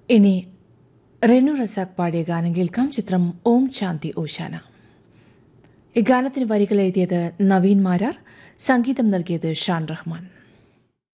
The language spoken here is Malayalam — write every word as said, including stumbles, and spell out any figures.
ഇനി റെനു റസാഖ് പാടിയ ഗാനം കേൾക്കാം. ചിത്രം ഓം ശാന്തി ഓശാന. ഈ ഗാനത്തിന് വരികൾ എഴുതിയത് നവീൻ മാരാർ, സംഗീതം നൽകിയത് ഷാൻ റഹ്മാൻ.